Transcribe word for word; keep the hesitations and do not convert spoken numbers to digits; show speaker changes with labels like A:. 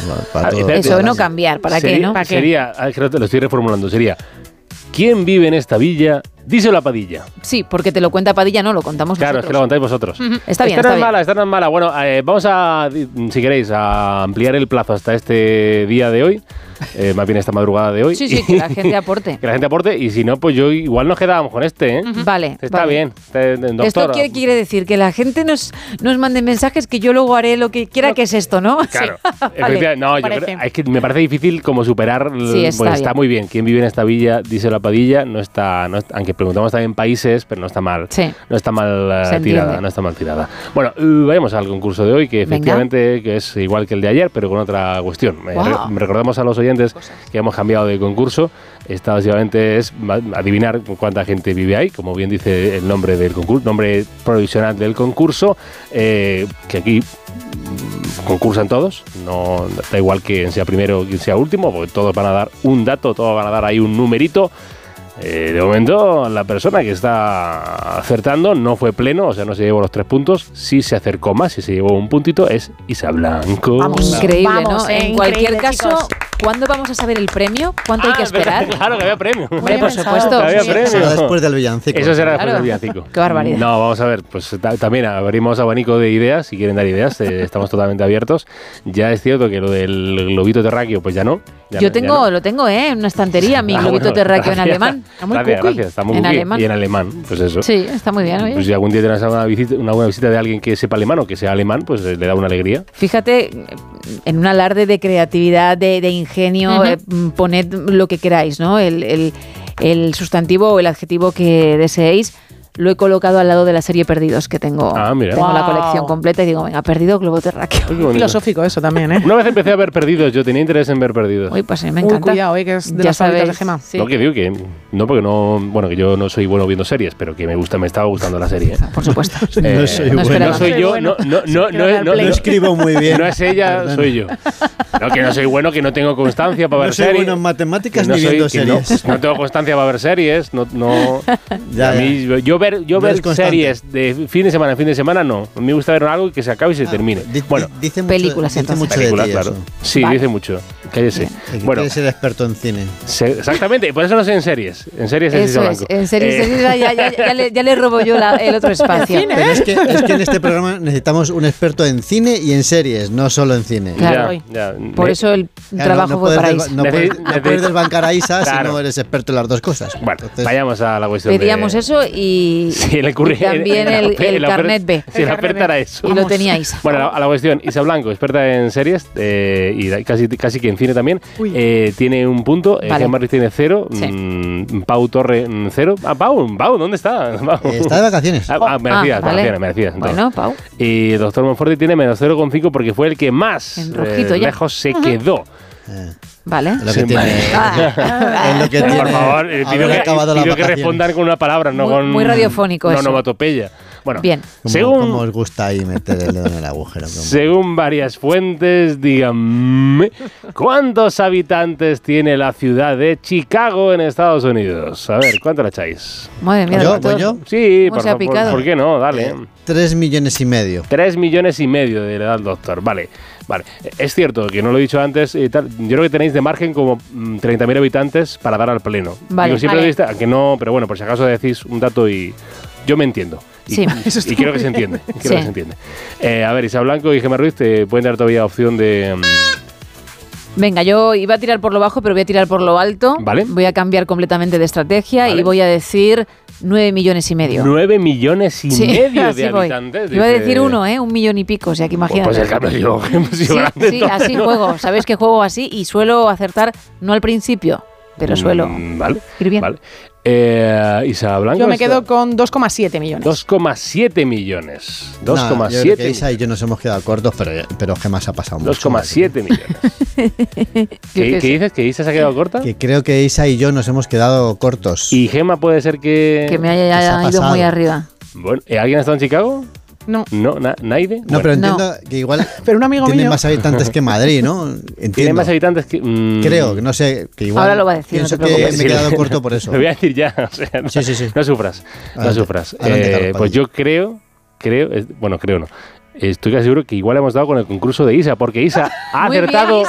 A: Para todo.
B: Eso no cambiar, ¿para
C: sería,
B: qué, no?
C: ¿Para qué? Sería, lo estoy reformulando, sería ¿quién vive en esta villa? Díselo a Padilla.
B: Sí, porque te lo cuenta Padilla, no, lo contamos
C: claro,
B: nosotros.
C: es que lo contáis vosotros.
B: Uh-huh. Está bien,
C: esta
B: está
C: no es
B: bien.
C: mala, esta no es mala. Bueno, eh, vamos a, si queréis, a ampliar el plazo hasta este día de hoy. Eh, más bien esta madrugada de hoy.
B: Sí, sí, que la gente aporte.
C: Que la gente aporte, y si no, pues yo igual nos quedábamos con este, ¿eh?
B: Uh-huh. Vale.
C: Está
B: vale.
C: bien. Este, doctor,
B: ¿Esto qué quiere decir? Que la gente nos, nos mande mensajes que yo luego haré lo que quiera, no. que es esto, ¿no?
C: Claro.
B: Sí. Vale,
C: no, yo creo, es que me parece difícil como superar.
B: Sí, está,
C: pues está
B: bien.
C: muy bien. ¿Quién vive en esta villa? Díselo a Padilla. No está, no está, aunque preguntamos también países, pero no está mal.
B: Sí.
C: No está mal uh, tirada.
B: Entiende.
C: No está mal tirada. Bueno, uh, vayamos al concurso de hoy, que efectivamente que es igual que el de ayer, pero con otra cuestión. Wow. Eh, re- recordamos a los oyentes Cosas. que hemos cambiado de concurso. Esta básicamente es adivinar cuánta gente vive ahí, como bien dice el nombre del concurso, nombre provisional del concurso, eh, que aquí concursan todos, no da igual quien sea primero o quien sea último, porque todos van a dar un dato, todos van a dar ahí un numerito. Eh, de momento, la persona que está acertando no fue pleno, o sea, no se llevó los tres puntos. Sí se acercó más, sí se llevó un puntito, es Isa Blanco.
B: Vamos, increíble,
D: vamos,
B: ¿no?
D: eh,
B: en cualquier caso,
D: chicos.
B: ¿cuándo vamos a saber el premio? ¿Cuánto
C: ah,
B: hay que esperar?
C: Claro que había premio.
B: Hombre, por supuesto.
C: Que había premio.
A: Será después del villancico.
C: Eso será
B: claro.
C: después del villancico.
B: Qué barbaridad.
C: No, vamos a ver, pues ta- también abrimos abanico de ideas, si quieren dar ideas, eh, estamos totalmente abiertos. Ya es cierto que lo del globito terráqueo, pues ya no. Ya
B: Yo
C: no,
B: tengo,
C: ya no.
B: lo tengo, ¿eh? En una estantería, mi
C: Ah,
B: globito
C: bueno,
B: terráqueo en
C: gracias.
B: alemán. Está muy
C: Gracias,
B: cookie.
C: gracias, está muy
B: En
C: cookie.
B: alemán.
C: Y en alemán, pues eso.
B: Sí, está muy bien, oye.
C: Pues si algún día tienes una visita, una buena visita de alguien que sepa alemán o que sea alemán, pues eh, le da una alegría.
B: Fíjate, en un alarde de creatividad, de, de ingenio,
D: Uh-huh.
B: eh, poned lo que queráis, ¿no? El, el, el sustantivo o el adjetivo que deseéis. Lo he colocado al lado de la serie Perdidos, que tengo,
C: Ah, mira.
B: tengo
D: Wow.
B: la colección completa y digo, venga, perdido, globo terráqueo.
C: Qué bonito.
D: Filosófico eso también, ¿eh?
C: Una vez empecé a ver Perdidos, yo tenía interés en ver Perdidos.
B: Uy, pues a mí me
D: Uy,
B: encanta.
D: cuidado, eh, que es de
B: Ya
D: las favoritas
B: sabéis,
D: de Gemma.
B: sí.
C: No, que digo que no, porque no, bueno, que yo no soy bueno viendo series, pero que me gusta, me estaba gustando la serie.
B: Por supuesto.
C: Eh,
A: No soy
B: no
A: bueno.
B: esperaba.
C: No soy yo, no, no, no, no, no,
A: No
C: no,
A: escribo muy bien.
C: no es ella,
A: Perdona.
C: soy yo. No, que no soy bueno, que no tengo constancia para
A: No
C: ver
A: soy
C: series.
A: bueno en matemáticas
C: que no
A: ni
C: soy-
A: viendo
C: que no,
A: series.
C: no tengo constancia para ver series, no, no.
A: Ya,
C: a mí,
A: ya.
C: yo ver, yo
A: No
C: ver
A: eres constante.
C: series de fin de semana en fin de semana no. A mí me gusta ver algo que se acabe y se
A: Ah,
C: termine.
A: di-
C: Bueno,
A: di- dice mucho,
B: películas,
A: dice
B: entonces.
A: mucho
C: películas,
A: de ti
C: claro.
A: eso.
C: Sí,
B: Vale.
C: dice mucho. Cállese.
A: Que
C: Bueno,
A: quieres ser experto en cine.
C: se- exactamente, por eso no sé en series. En series es
B: Eso
C: Isa
B: es,
C: Blanco.
B: en serio,
C: Eh,
B: en serio, ya, ya, ya, ya le, ya le robo yo la- el otro espacio.
A: Pero es que, es que en este programa necesitamos un experto en cine y en series, no solo en cine.
B: Claro.
C: ya, ya.
B: Por
C: Ne-
B: eso el
A: Claro,
B: trabajo
A: no
B: fue
A: puedes
B: para
A: desba-
B: Isa.
A: No, puedes,
C: Necesi-
A: no puedes desbancar a Isa
C: Claro.
A: si no eres experto en las dos cosas.
C: Bueno,
A: Entonces,
C: vayamos a la cuestión.
B: Pedíamos
C: de,
B: eso y,
C: Sí, el curri-
B: y también
C: el-
B: el,
C: el-
B: el
C: la ofer-
B: carnet B.
C: Sí, la oferta era eso.
B: Y lo teníais.
C: Bueno, a la, a la cuestión. Isa Blanco, experta en series eh, y da- casi, casi que en cine también, eh, tiene un punto. Eh,
B: Vale.
C: Gemma Ruiz tiene cero.
B: Sí.
C: mm, Pau Torre, mm, cero. Ah, Pau, Pau, ¿dónde está? Pau.
A: eh, está de vacaciones.
C: Ah, ah, merecidas,
B: Ah, vale.
C: vacaciones, merecidas. entonces.
B: Bueno, Pau.
C: Y Doctor Monforte tiene menos cero coma cinco porque fue el que más
B: En rojito
C: eh,
B: ya.
C: lejos se quedó.
A: Eh,
B: Vale.
A: es lo
C: Sí,
A: que tiene.
B: Ah.
A: Es lo que
C: Por
A: tiene
C: favor, eh, pido,
A: haber
C: que,
A: acabado las
C: pido que
A: vacaciones.
C: respondan con una palabra, no
B: Muy-
C: con.
B: muy radiofónico
C: no,
B: eso.
C: onomatopeya. Bueno,
B: Bien.
A: Como,
C: según,
A: como os gusta ahí meter el dedo en el agujero. como-
C: según varias fuentes, díganme, ¿cuántos habitantes tiene la ciudad de Chicago en Estados Unidos? A ver, ¿cuánto la echáis?
B: Madre mía,
A: ¿Yo?
B: doctor.
A: ¿Voy yo?
C: Sí,
B: ¿Cómo
C: por
B: se ha
C: favor,
B: picado?
C: ¿por qué no? Dale.
A: Eh, tres millones y medio.
C: Tres millones y medio de edad, doctor. Vale, vale. Es cierto que no lo he dicho antes. y tal, yo creo que tenéis de margen como mm, treinta mil habitantes para dar al pleno.
B: Vale,
C: Digo, siempre
B: vale.
C: lo diste, aunque no, pero bueno, por si acaso decís un dato y yo me entiendo. Y,
B: Sí.
C: y, y creo que se entiende. y creo
B: Sí.
C: que se entiende. Eh, a ver, Isa Blanco y Gemma Ruiz te pueden dar todavía opción de. mm,
B: Venga, yo iba a tirar por lo bajo, pero voy a tirar por lo alto.
C: Vale.
B: Voy a cambiar completamente de estrategia
C: Vale.
B: y voy a decir nueve millones y medio.
C: Nueve millones y
B: Sí,
C: medio
B: así
C: de
B: voy.
C: habitantes.
B: Iba a
C: dice-
B: decir uno, ¿eh? Un millón y pico, o sea que
C: Pues,
B: imagínate.
C: pues el cambio yo, hemos sido
B: Sí,
C: grandes,
B: sí,
C: entonces,
B: así
C: ¿no?
B: juego. Sabéis que juego así y suelo acertar, no al principio, pero suelo
C: Mm, Vale.
B: ir bien.
C: Vale. Eh, Isa Blanco.
D: Yo me
C: está-
D: quedo con dos coma siete millones.
C: dos coma siete millones.
A: No,
C: dos coma
A: yo creo que
C: siete.
A: Isa y yo nos hemos quedado cortos, pero, pero Gemma se ha pasado mucho.
C: dos coma siete millones.
B: Yo
C: ¿Qué,
B: qué
C: qué
B: sé.
C: dices? ¿Que Isa se ha quedado corta?
A: Que creo que Isa y yo nos hemos quedado cortos.
C: Y Gemma puede ser que.
B: Que me
A: ¿Qué
B: haya
A: se ha
B: ido
A: pasado?
B: muy arriba.
C: Bueno, ¿eh, ¿alguien ha estado en Chicago?
D: No,
C: No, na- ¿Naide?
A: No,
C: Bueno,
A: pero
B: No.
A: entiendo que igual
D: pero un amigo
A: tiene
D: mío.
A: más habitantes que Madrid, ¿no? Entiendo.
C: tiene más habitantes que. mm,
A: Creo, que no sé, que igual.
B: Ahora lo va a decir,
A: Pienso
B: no te
A: que
B: preocupes.
A: me he quedado corto por eso.
C: Lo voy a decir ya. O sea, no,
A: Sí, sí, sí.
C: no sufras. No
A: Adelante,
C: sufras.
A: adelante,
C: Eh,
A: Carlos
C: pues
A: Padilla.
C: yo creo. Creo. es- Bueno, creo no. Estoy casi seguro que igual hemos dado con el concurso de Isa, porque Isa ha
B: Muy bien,
C: acertado